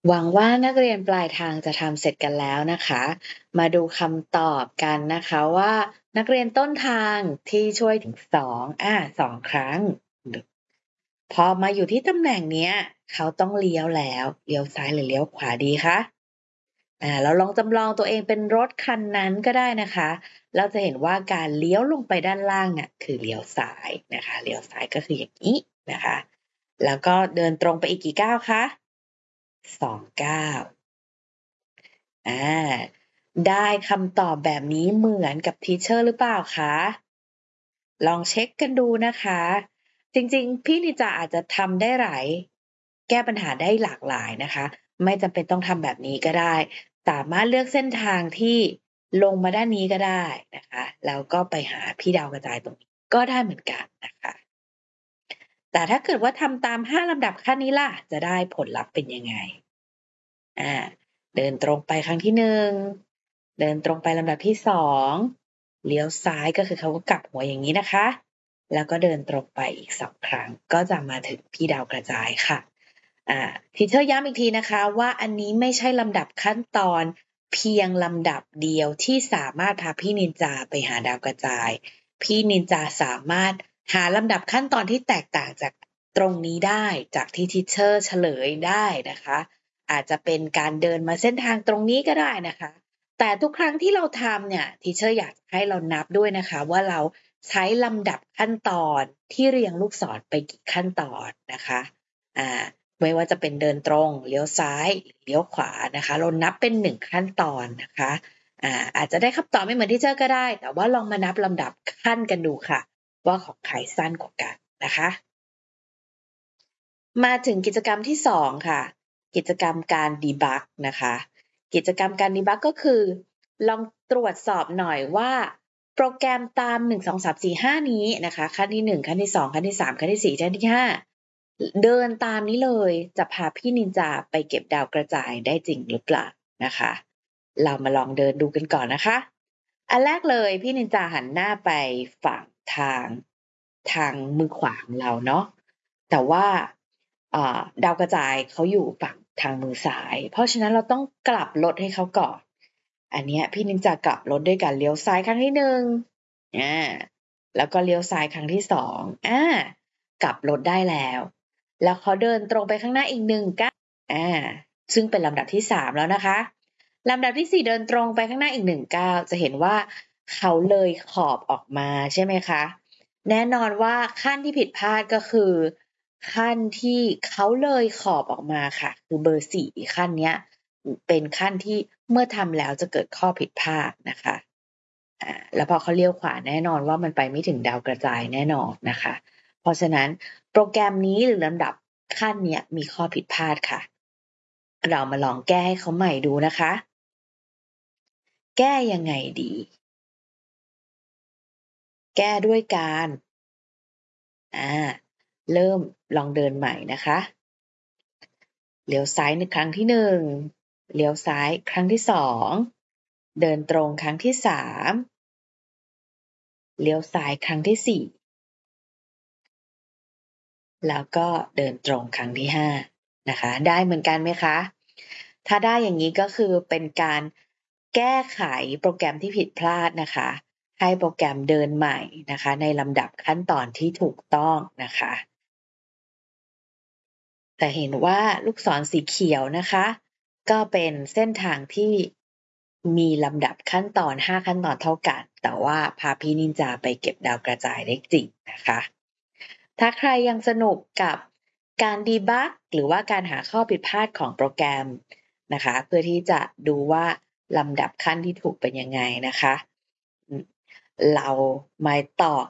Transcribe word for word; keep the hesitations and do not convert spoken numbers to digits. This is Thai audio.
หวังว่านักเรียนปลายทางจะทำเสร็จกันแล้วนะคะ มาดูคำตอบกันนะคะว่านักเรียนต้นทางที่ช่วยถึงสองอ่าสองครั้ง พอมาอยู่ที่ตำแหน่งเนี้ยเขาต้องเลี้ยวแล้วเลี้ยวซ้ายหรือเลี้ยวขวาดีคะอ่าเราลองจำลองตัวเองเป็นรถคันนั้นก็ได้นะคะเราจะเห็นว่าการเลี้ยวลงไปด้านล่างน่ะคือเลี้ยวซ้ายนะคะเลี้ยวซ้ายก็คืออย่างนี้นะคะแล้วก็เดินตรงไปอีกกี่ก้าวคะสองก้าวอ่าได้คำตอบแบบนี้เหมือนกับทีเชอร์หรือเปล่าคะลองเช็คกันดูนะคะจริงๆพี่นิจาอาจจะทำได้หลายแก้ปัญหาได้หลากหลายนะคะไม่จำเป็นต้องทำแบบนี้ก็ได้สามารถเลือกเส้นทางที่ลงมาด้านนี้ก็ได้นะคะแล้วก็ไปหาพี่ดาวกระจายตรงนี้ก็ได้เหมือนกันนะคะแต่ถ้าเกิดว่าทำตามห้าลำดับขั้นนี้ล่ะจะได้ผลลัพธ์เป็นยังไง อ่าเดินตรงไปครั้งที่หนึ่งเดินตรงไปลำดับที่สองเลี้ยวซ้ายก็คือเขาก็กลับหัวอย่างนี้นะคะแล้วก็เดินตรงไปอีกสองครั้งก็จะมาถึงพี่ดาวกระจายค่ะอ่าทีเชอร์ย้ำอีกทีนะคะว่าอันนี้ไม่ใช่ลำดับขั้นตอนเพียงลำดับเดียวที่สามารถพาพี่นินจาไปหาดาวกระจายพี่นินจาสามารถหาลำดับขั้นตอนที่แตกต่างจากตรงนี้ได้จากที่ทีเชอร์เฉลยได้นะคะ อาจจะเป็นการเดินมาเส้นทางตรงนี้ก็ได้นะคะ แต่ทุกครั้งที่เราทำเนี่ยทีเชอร์อยากให้เรานับด้วยนะคะว่าเราใช้ลำดับขั้นตอนที่เรียงลูกศรไปกี่ขั้นตอนนะคะอ่าไม่ว่าจะเป็นเดินตรงเลี้ยวซ้ายเลี้ยวขวานะคะเรานับเป็นหนึ่งขั้นตอนนะคะอ่าอาจจะได้คำตอบไม่เหมือนที่เชอร์ก็ได้แต่ว่าลองมานับลำดับขั้นกันดูค่ะว่าของใครสั้นกว่ากันนะคะมาถึงกิจกรรมที่สองค่ะกิจกรรมการดีบักนะคะกิจกรรมการดีบักก็คือลองตรวจสอบหน่อยว่าโปรแกรมตามหนึ่ง สอง สาม สี่ ห้านี้นะคะขั้นที่หนึ่งขั้นที่สองขั้นที่สามขั้นที่สี่ขั้นที่ห้าเดินตามนี้เลยจะพาพี่นินจาไปเก็บดาวกระจายได้จริงหรือเปล่านะคะเรามาลองเดินดูกันก่อนนะคะอันแรกเลยพี่นินจาหันหน้าไปฝั่งทางทางมือขวาของเราเนาะแต่ว่าอ่าดาวกระจายเขาอยู่ฝั่งทางมือซ้ายเพราะฉะนั้นเราต้องกลับรถให้เขาก่อนอันเนี้ยพี่นินจากลับรถด้วยการเลี้ยวซ้ายครั้งที่หนึ่งอ่าแล้วก็เลี้ยวซ้ายครั้งที่สองอ่ากลับรถได้แล้วแล้วเขาเดินตรงไปข้างหน้าอีกหนึ่งก้าวอ่าซึ่งเป็นลำดับที่สามแล้วนะคะลำดับที่สี่เดินตรงไปข้างหน้าอีกหนึ่งก้าวจะเห็นว่าเขาเลยขอบออกมาใช่ไหมคะแน่นอนว่าขั้นที่ผิดพลาดก็คือ ขั้นที่เขาเลยขอบออกมาค่ะคือเบอร์สี่ขั้นเนี้ยเป็นขั้นที่เมื่อทำแล้วจะเกิดข้อผิดพลาดนะคะอ่าแล้วพอเขาเลี้ยวขวาแน่นอนว่ามันไปไม่ถึงดาวกระจายแน่นอนนะคะเพราะฉะนั้นโปรแกรมนี้หรือลำดับขั้นเนี้ยมีข้อผิดพลาดค่ะเรามาลองแก้ให้เขาใหม่ดูนะคะแก้ยังไงดีแก้ด้วยการอ่าเริ่มลองเดินใหม่นะคะ เลี้ยวซ้ายในครั้งที่หนึ่งเลี้ยวซ้ายครั้งที่สองเดินตรงครั้งที่สามเลี้ยวซ้ายครั้งที่สี่แล้วก็เดินตรงครั้งที่ห้านะคะได้เหมือนกันไหมคะถ้าได้อย่างนี้ก็คือเป็นการแก้ไขโปรแกรมที่ผิดพลาดนะคะให้โปรแกรมเดินใหม่นะคะในลำดับขั้นตอนที่ถูกต้องนะคะแต่เห็นว่าลูกศรสีเขียวนะคะก็เป็นเส้นทางที่มีลำดับขั้นตอนห้าขั้นตอนเท่ากันแต่ว่าพาพี่นินจาไปเก็บดาวกระจายได้จริงนะคะถ้าใครยังสนุกกับการดีบักหรือว่าการหาข้อผิดพลาดของโปรแกรมนะคะเพื่อที่จะดูว่าลำดับขั้นที่ถูกเป็นยังไงนะคะเรามาต่อ